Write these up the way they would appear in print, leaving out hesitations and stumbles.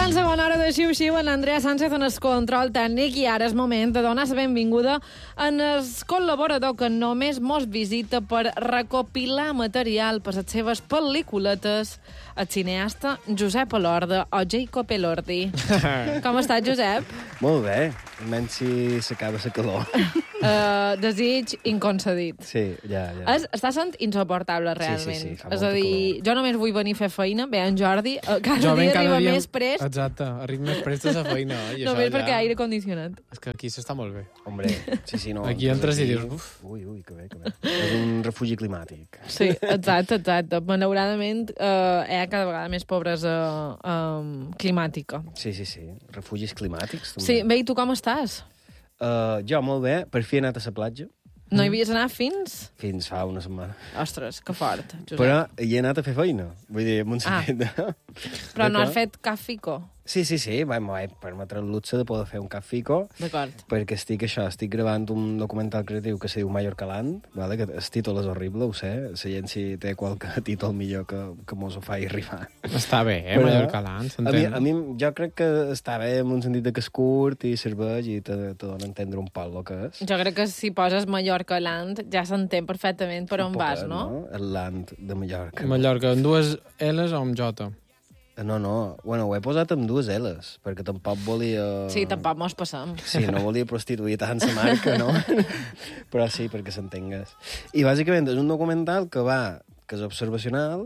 en segona hora de Xiu-Xiu, en Andrea Sánchez en el control tècnic, i ara és moment de donar la benvinguda en el col·laborador que només mos visita per recopilar material per les seves pel·lículetes, el cineasta Josep Elordi, o Jacob Elordi. Com estàs, Josep? Molt bé, menys si s'acaba la calor. Desig inconcedit. Sí, ja. Està sent insuportable, realment. Sí, fa és a molta dir, calor. jo només vull venir a fer feina. Bé, en Jordi cada dia arriba més prest. Exacte, arriba més prest a la feina. I Només això perquè ja... aire condicionat. És que aquí s'està molt bé. Hombre, sí, no. Aquí entres i dius, uf. Ui, que bé. És un refugi climàtic. Sí, exacte. Malauradament, hi ha cada vegada més pobresa climàtica. Sí. Refugis climàtics, també. Sí, bé, i tu com estàs? Jo, molt bé. Per fi he anat a la platja. No hi havies anat fins? Fins fa una setmana. Ostres, que fort, Josep. Però hi he anat a fer feina. Vull dir, en un sentit de... Però no has fet cap fico? Sí, vaig permetre el luxe de poder fer un cap fico, D'acord. perquè estic gravant un documental creatiu que se diu Mallorca Land, vale? Que el títol és horrible, ho sé, la gent si té qualque títol millor que mos ho faci arribar. Està bé, Però Mallorca Land, s'entén. A mi jo crec que està bé en un sentit de que és curt i serveix i te dona a entendre un poc el que és. Jo crec que si poses Mallorca Land ja s'entén perfectament per on vas, no? El Land de Mallorca. Mallorca, amb dues L's o amb J? No. Bueno, ho he posat amb dues L's, perquè tampoc volia... Sí, tampoc mos passem. Sí, no volia prostituir tant la marca, no? Però sí, perquè s'entengués. I bàsicament és un documental que és observacional,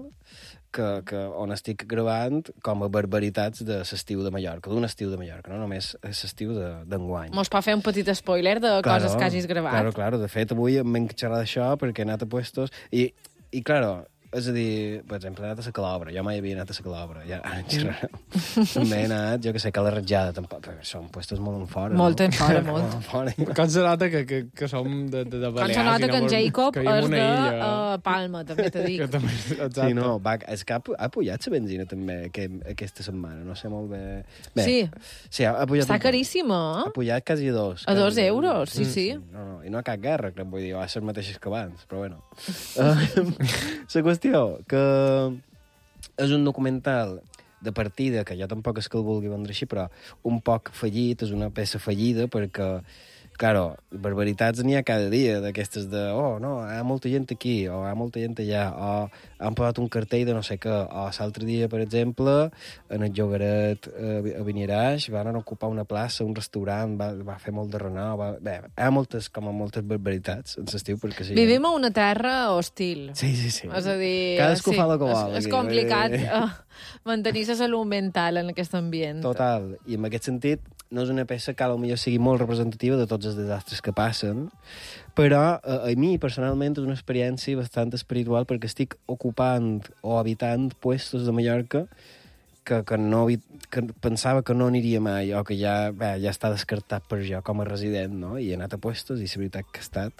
on estic gravant com a barbaritats de l'estiu de Mallorca, d'un estiu de Mallorca, no només l'estiu d'enguany. Mos pot fer un petit spoiler de coses que hagis gravat? Claro. De fet, avui em venc xerrar d'això perquè he anat a puestos i claro, és a dir, per exemple, he anat a la Calobra. Jo mai havia anat a la Calobra. Ja, ara en xerrarem. També he anat, jo que sé, a la Ratjada, tampoc, perquè són puestos molt en fora. Molt en fora, molt. molt. En fora. Com se nota que som de Balears? Com se nota que en Jacob és de illa. Palma, també t'ho dic. Exacte. Sí, no, és que ha pujat la benzina també aquesta setmana, no sé molt bé. Bé, Sí, ha pujat està caríssima, Ha pujat quasi dos. A 2 euros, sí. No, i no hi ha cap guerra, crec, vull dir, va ser les mateixes que abans, però bueno. La qüestió que és un documental de partida, que jo tampoc és que el vulgui vendre així, però un poc fallit, és una peça fallida, perquè, claro, barbaritats n'hi ha cada dia, d'aquestes de, no, hi ha molta gent aquí, o hi ha molta gent allà, o han posat un cartell de no sé què, o l'altre dia, per exemple, en el Llogaret, a Vinaràs, van anar a ocupar una plaça, un restaurant, va fer molt de renou, bé, hi ha moltes barbaritats en l'estiu, perquè sí. Vivim a una terra hostil. Sí. És a dir... Cadascú fa el que vol. És complicat mantenir la salut mental en aquest ambient. Total. I en aquest sentit, no és una peça que potser sigui molt representativa de tots els desastres que passen, però a mi, personalment, és una experiència bastant espiritual perquè estic ocupant o habitant puestos de Mallorca que pensava que no aniria mai o que ja està descartat per jo com a resident, no? I he anat a puestos i la veritat que ha estat...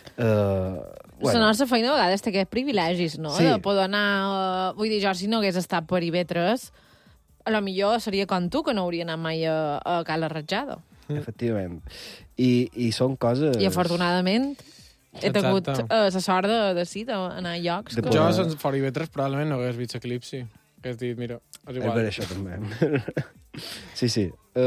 La nostra feina a vegades té aquests privilegis, no? Sí. De poder anar... Vull dir, jo, si no hagués estat per IB3, a lo millor seria com tu, que no hauria anat mai a Cala Ratjada. Efectivament. I són coses... I afortunadament he tingut Exacte. la sort d'anar a llocs. De que... Jo, sense fora Ivetres, probablement no hagués vist Eclipsi. Hagués dit, mira, és igual. És per això, també. Sí.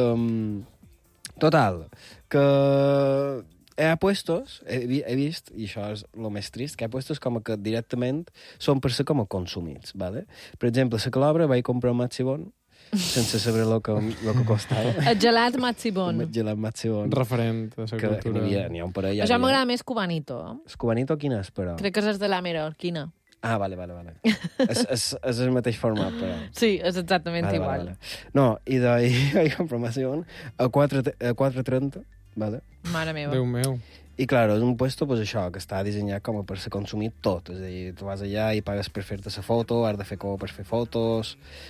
Total, que hi ha puestos, he vist, i això és el més trist, que hi ha puestos com que directament són per ser com a consumits, ¿vale? Per exemple, a la Calobra vaig comprar un Matsibon sense saber el que costava. El gelat Matsibon. Un gelat Matsibon. Referent de la Que cultura. n'hi ha un parell. Això m'agrada més cubanito. És cubanito quin és, però? Crec que és de la Menorquina. Ah, vale. És el mateix format, però... Sí, és exactament igual. Vale. No, i vaig comprar Matsibon a 4,30, vale? Mare meva. Déu meu. I, clar, és un puesto, pues, això, que està dissenyat com per ser consumit tot. És a dir, tu vas allà i pagues per fer-te la foto, has de fer cova per fer fotos,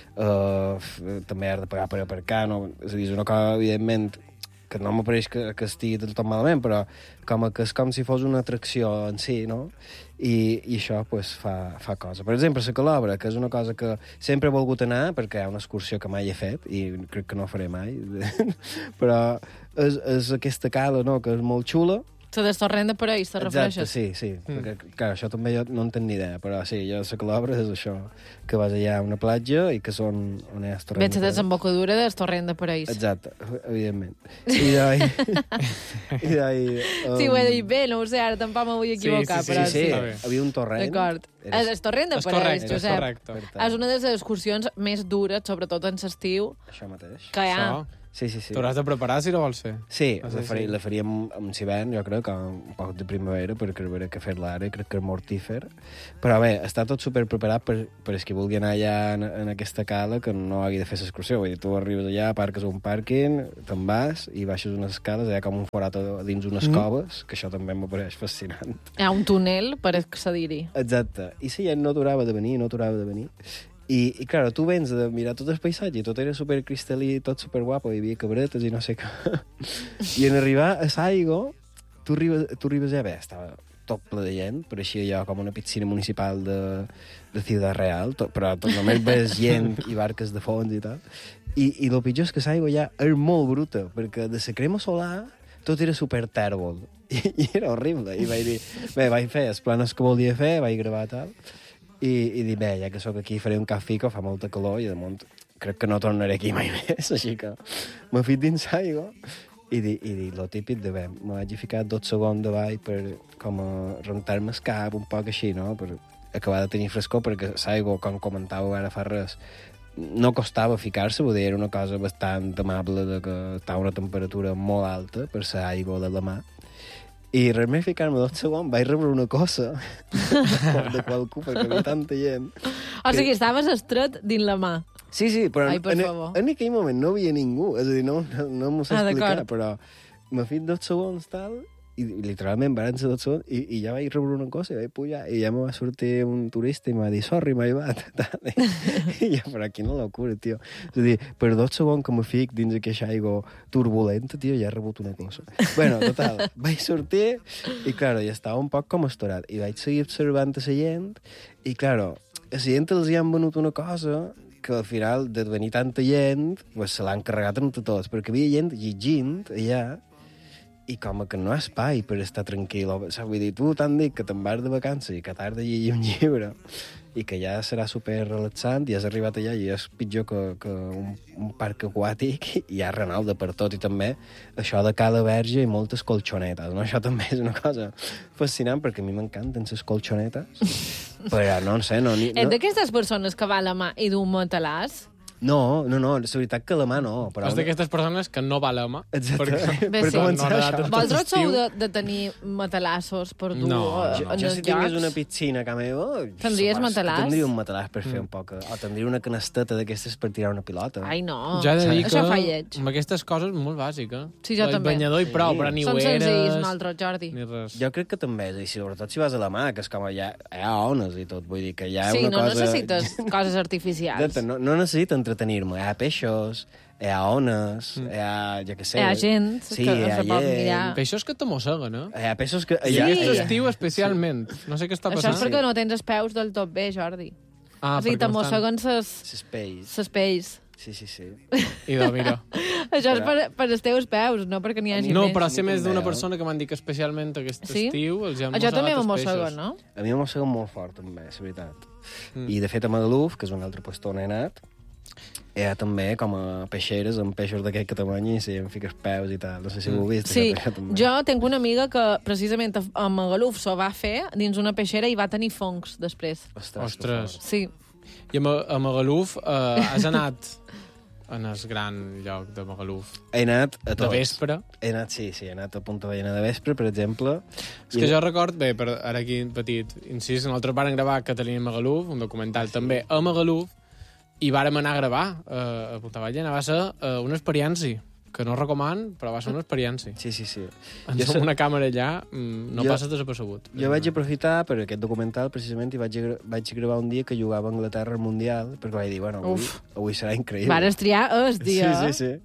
també has de pagar per aparcar, no? És a dir, és una cosa, evidentment, que no m'apareix que estigui del tot malament, però és com si fos una atracció en si, no? I això, pues, fa cosa. Per exemple, la Calobra, que és una cosa que sempre he volgut anar, perquè hi ha una excursió que mai he fet, i crec que no faré mai, però és aquesta cala, no?, que és molt xula, La del torrent de París, te refereixes? Exacte, sí. Perquè, clar, això també jo no en tenc ni idea, però sí, jo sé que l'obra és això, que vas allà a una platja i que són on hi ha el torrent. Veig la desembocadura del torrent de París. Exacte, evidentment. I d'ahir... Sí, ho he dit bé, no ho sé, ara tampoc m'ho vull equivocar, sí, però Sí, està bé. havia un torrent. D'acord. El torrent de És París, correcte, és Josep. correcte. És una de les excursions més dures, sobretot en l'estiu, Això mateix. que hi ha. Això. Sí. T'hauràs de preparar si no vols fer. Sí, Ah, sí, la faríem amb hivern, jo crec, un poc de primavera, perquè a veure què fer-la ara, crec que és mortífer. Però bé, està tot super preparat per els que vulgui anar allà en aquesta cala, que no hagi de fer l'excursió. Vull dir, tu arribes allà, aparques a un pàrquing, te'n vas i baixes unes escales, hi ha com un forat dins unes coves, que això també m'apareix fascinant. Hi ha un túnel per accedir-hi. Exacte. I la gent no aturava de venir. I claro, tu vens de mirar tot el paisatge i tot era supercristal·lí, tot superguapo, hi havia cabretes i no sé què. I en arribar a Saigo, tu arribes ja bé, estava tot ple de gent, pareixia allò com una piscina municipal de Ciudad Real, però tot només ves gent i barques de fons i tal. I el pitjor és que Saigo ja és molt bruta, perquè de la crema solar tot era super tèrbol. I era horrible. I vaig dir, bé, vaig fer els planes que volia fer, vaig gravar tal, i dic, bé, ja que sóc aquí faré un cafè, fa molta calor i de munt crec que no tornaré aquí mai més, així que m'he fet dins aigua i dic, lo típic de bé, me vaig ficar 12 segons davall per com a rentar-me el cap, un poc així, no? Per acabar de tenir frescor, perquè l'aigua, com comentàveu ara fa res, no costava ficar-se, vull dir, era una cosa bastant amable de que estava a una temperatura molt alta per l'aigua de la mà. I res més ficar-me 2 segons, vaig rebre una cosa de qualcú, perquè hi havia tanta gent. O sigui, estaves estret dins la mà. Sí, però Ai, per favor. en aquell moment no hi havia ningú, és a dir, no m'ho sé explicar, d'acord. però m'ha fet 2 segons tal, i literalment van ser 2 segons, i ja vaig rebre una cosa, i vaig pujar, i ja me va sortir un turista i m'ha dit, sorry, my bad, tal. I ja, però quina locura, tio. És a dir, per 2 segons que me fic dins aquesta aigua turbulenta, tio, ja he rebut una cosa. Bueno, total, vaig sortir, i, claro, ja estava un poc com estorat, i vaig seguir observant a la gent, i, claro, a la gent els hi han venut una cosa que al final, de venir tanta gent, pues, se l'han carregat entre tots, perquè hi havia gent llegint allà, i com que no hi ha espai per estar tranquil. Vull dir, tu t'han dit que te'n vas de vacances i que t'has de llegir un llibre i que ja serà super relaxant i has arribat allà i és pitjor que un parc aquàtic i hi ha Renalda per tot, i també això de cala verge i moltes colxonetes, no? Això també és una cosa fascinant, perquè a mi m'encanten les colxonetes, però no sé, no... Ets d'aquestes persones que va a la mà i du un matalàs? No, la veritat que la mà no. Però És d'aquestes persones que no va a la mà. Exacte. Bé, Per sí. començar No, això. Vosaltres sou de tenir matalassos per dur No, en Jo els si tingués llocs? una piscina a casa meva... Tindries matalàs? Tindria un matalàs per fer un poc... O tindria una canasteta d'aquestes per tirar una pilota. Ai, no. Ja he de dir que Això fa lleig. amb aquestes coses molt bàsiques. Sí, jo també. Banyador i prou, Sí. però ni Són ulleres... senzills, nosaltres, Jordi. Ni res. Jo crec que també, és a dir, sobretot si vas a la mà, que és com hi ha ones i tot, vull dir que hi ha Sí, una no cosa... necessites coses artificials. Exacte, no necessito entretenir-me. Hi ha peixos, hi ha ones, hi ha, jo què sé... Hi ha gent sí, que hi ha se pot gent. mirar. Peixos que te mosseguen, eh? Hi ha peixos que... I hi ha- aquest hi ha- estiu especialment. No sé què està Això passant. és perquè no tens els peus del tot bé, Jordi. Ah, O sigui, te perquè no estan- mosseguen Ses pells. ses pells. Sí. Idò, mira. Això és per els teus peus, no perquè n'hi hagi No, més. però sé més d'una També, persona que m'han dit que especialment aquest Sí? estiu els han Això també mossegat me els mosseguen, peixos. no? A mi m'mosseguen molt fort, també, és veritat. I, de fet, a Magaluf, que és un altre puesto on he anat, hi ha també com a peixeres amb peixos d'aquest tamany i si em fiques peus i tal. No sé si ho heu vist. Sí, això també. jo tinc una amiga que precisament a Magaluf s'ho va fer dins una peixera i va tenir fongs després. Ostres. Ostres. Sí. I a Magaluf has anat en el gran lloc de Magaluf He anat a de tots. vespre. He anat, sí, he anat a Punta Ballena de vespre, per exemple. És que jo record, bé, per ara aquí petit, incís, nosaltres vàrem gravar Catalina Magaluf, un documental també a Magaluf, i vàrem anar a gravar a Punta Ballena. Va ser una experiència, que no recoman, però va ser una experiència. Sí. Ens Jo amb una càmera allà, no Jo- passes desapercebut. Jo vaig aprofitar per aquest documental, precisament, i vaig gravar un dia que jugava a Anglaterra al Mundial, perquè vaig dir, bueno, avui serà increïble. Vares triar el dia. Sí.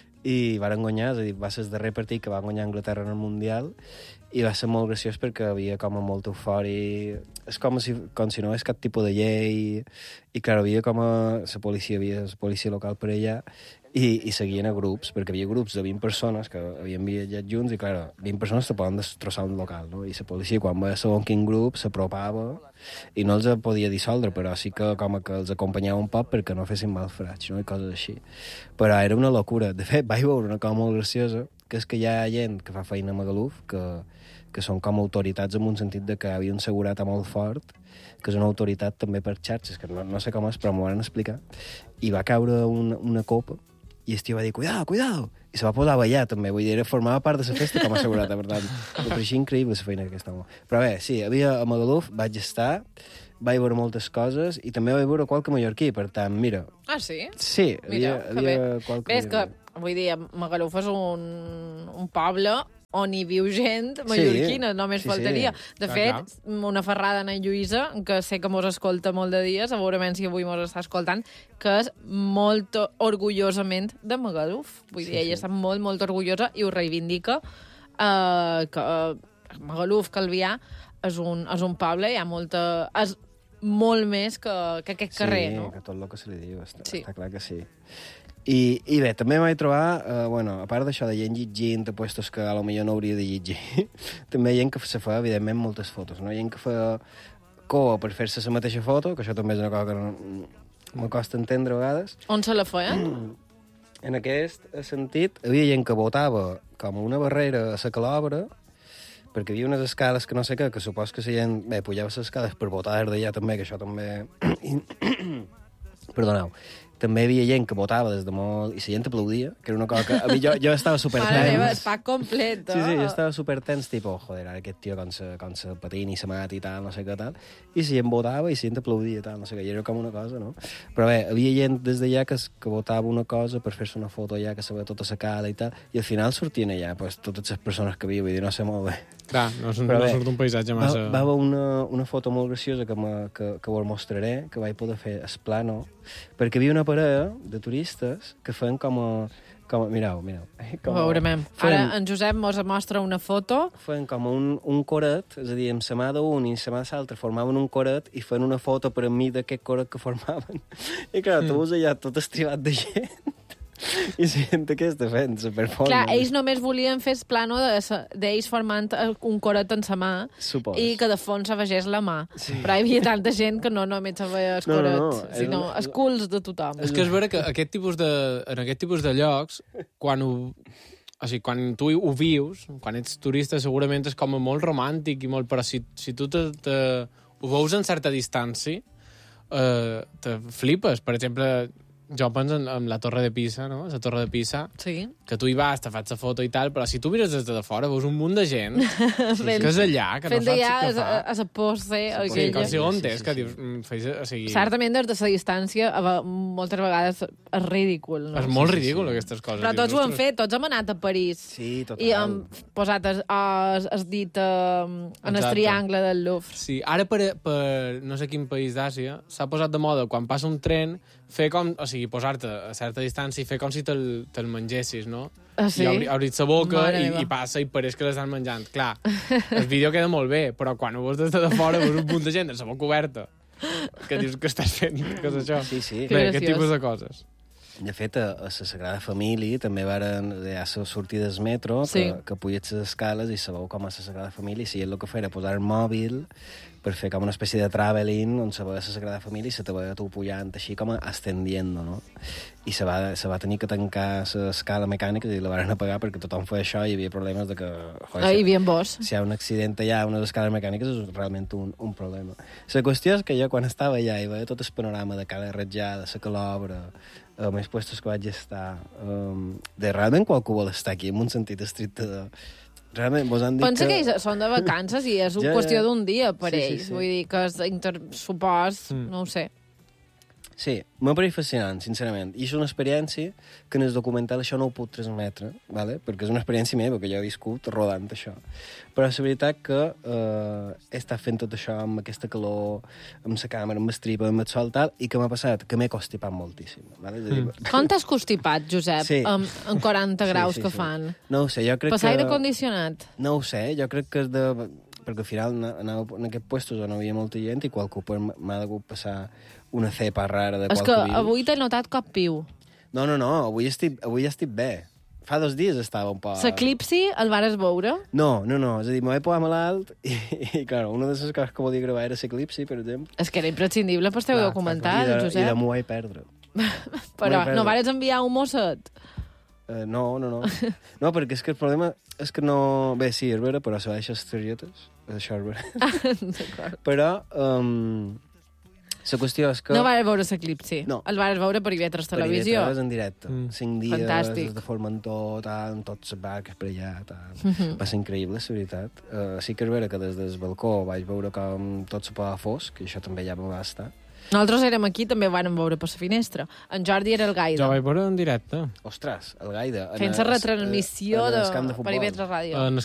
I varen guanyar, és a dir, va ser el darrer partit que va guanyar Anglaterra en el Mundial, i va ser molt graciós perquè havia com a molta eufòria. És com si no hi hagués cap tipus de llei, i clar, havia com a la policia local per allà, i seguien a grups, perquè hi havia grups de 20 persones que havien viatjat junts i, clar, 20 persones te poden destrossar un local, no? I la policia, quan va segon quin grup, s'apropava i no els podia dissoldre, però sí que com que els acompanyava un poc perquè no fessin malfrats, no? I coses així. Però era una locura. De fet, vaig veure una cosa molt graciosa, que és que hi ha gent que fa feina a Magaluf, que són com autoritats en un sentit de que havien seguretat molt fort, que és una autoritat també per xarxes, que no sé com és, però m'ho van explicar, i va caure una copa, i el tio va dir, cuidado, cuidado, i se va posar a ballar també, vull dir, formava part de la festa com a seguretat, per tant, em pareixia increïble la feina d'aquest home. Però bé, sí, a Magaluf vaig estar, vaig veure moltes coses, i també vaig veure qualque mallorquí, per tant, mira... Ah, sí? Sí, mira, havia qualque... Ves que, vull dir, Magaluf és un poble on hi viu gent mallorquina, només faltaria. De fet, una ferrada en Lluïsa, que sé que mos escolta molt de dies, segurament si avui mos està escoltant, que és molt orgullosament de Magaluf. Vull dir, ella està molt, molt orgullosa i ho reivindica, que Magaluf, Calvià, és un poble, hi ha molta... És molt més que aquest carrer, no? Sí, que tot el que se li diu, està clar que sí. I bé, també vaig trobar, a part d'això de gent llegint a puestos que potser no hauria de llegir, també hi ha gent que se fa, evidentment, moltes fotos, no? Hi ha gent que fa cua per fer-se la mateixa foto, que això també és una cosa que me costa entendre a vegades. On se la feien? En aquest sentit, havia gent que botava com una barrera a la calobra, perquè hi havia unes escales que no sé què, que supos que la gent, pujava les escales per botar des d'allà també, que això també... Perdoneu. També hi havia gent que votava des de molt... I la gent aplaudia, que era una cosa que... Jo estava supertens. Mare meva, es fa complet. Sí, jo estava supertens, tipo, joder, ara aquest tio com se patina i se mata i tal, no sé què tal. I la gent votava i la gent aplaudia i tal, no sé què. I era com una cosa, no? Però bé, havia gent des d'allà que votava una cosa per fer-se una foto allà, que se veia tota la cara i tal, i al final sortien allà, pues, totes les persones que havia, vull dir, no sé molt bé. Clar, no surt un paisatge massa... Va haver una foto molt graciosa que us mostraré, que vaig poder fer es plano, perquè hi havia una parella de turistes que feien com mireu. Ho veurem. Ara en Josep mos mostra una foto. Feien com un coret, és a dir, amb la mà d'un i la mà de l'altre formaven un coret i feien una foto per a mi d'aquest coret que formaven. I clar, tu veus allà tot estribat de gent i gent aquesta fent superfoto. Clar, ells només volien fer el plano d'ells formant un coret en sa mà i que de fons se vegés la mà. Sí. Però hi havia tanta gent que no només se veia el coret, sinó els culs de tothom. És que és vera que en aquest tipus de llocs, quan tu ho vius, quan ets turista, segurament és com molt romàntic i molt... Però si tu ho veus en certa distància, te flipes. Per exemple, jo penso en la Torre de Pisa, no? La Torre de Pisa, sí. Que tu hi vas, te fas la foto i tal, però si tu mires des de fora, veus un munt de gent que és allà, que no saps què fa. A la pose aquella. Sí, com si on és, que dius... Certament, des de la distància, moltes vegades és ridícul. No? És molt ridícul, aquestes coses. Però tots ho han fet, tots hem anat a París. Sí, total. I hem posat el dit en el triangle del Louvre. Sí, ara per no sé quin país d'Àsia s'ha posat de moda, quan passa un tren, fer com... O sigui, posar-te a certa distància i fer com si te'l mengessis, no? Ah, sí? I obrir la boca i passa i pareix que l'estan menjant. Clar, el vídeo queda molt bé, però quan ho veus des de fora veus un punt de gent amb la boca oberta que dius que estàs fent, que és això. Sí. Bé, aquest tipus de coses. De fet, a la Sagrada Família també varen sortir del metro, que pujaves les escales i sabeu com a la Sagrada Família, i el que feia posar el mòbil per fer com una espècie de traveling on se veia la Sagrada Família i se te veia tu pujant així com ascendiendo, no? I se va tenir que tancar l'escala mecànica i la van apagar perquè tothom feia això i hi havia problemes de que... Hi havia bosc. Si hi ha un accident allà, unes escales mecàniques, és realment un problema. La qüestió és que jo quan estava allà i veia tot el panorama de cada ratjada, la calobra, més puestos que vaig estar, de realment qualsevol està aquí, en un sentit estricte de... Realment, vos han dit pensa que ells són de vacances i és una qüestió d'un dia per ells. Sí. Vull dir que és intersupòs, no ho sé. Sí, m'ha pareix fascinant, sincerament. I és una experiència que en el documental això no ho puc transmetre, ¿vale? Perquè és una experiència meva, que jo he viscut rodant això. Però és la veritat que he estat fent tot això amb aquesta calor, amb la càmera, amb el strip, amb el sol, tal, i que m'ha passat que m'he constipat moltíssim. ¿Vale? Com t'has constipat, Josep, sí. amb 40 graus que fan? No ho sé, jo crec Passar aire condicionat? No ho sé, jo crec que és de... Perquè al final anava en aquests puestos on havia molta gent i qualcú m'ha degut passar una cepa rara de qualque virus. És que avui t'he notat cop piu. No, avui estic bé. Fa 2 dies estava un poc... L'eclipsi el vares veure? No, és a dir, me vaig posar malalt i clar, una de les coses que volia gravar era l'eclipsi, per exemple. És que era imprescindible pel teu documental, I Josep. de m'ho vaig perdre. Però no vares enviar un mosset? No. No, perquè és que el problema és que no... Bé, sí, és vera, però se baixen les targetes. Això és vera. D'acord. Però la qüestió és que... No vares veure l'eclipsi? No. El vares veure per IB3 Per Televisió? IB3 en directe. 5 dies, Fantàstic. des de Formentor, amb tots les barques per allà. Va ser increïble, la veritat. Sí que és vera que des del balcó vaig veure com tot se posava fosc, i això també ja me va estar. Nosaltres érem aquí, també ho vàrem veure per la finestra. En Jordi era el Gaida. Jo vaig veure en directe. Ostres, el Gaida. Fent la retransmissió en el camp de per futbol. IB3 Ràdio. En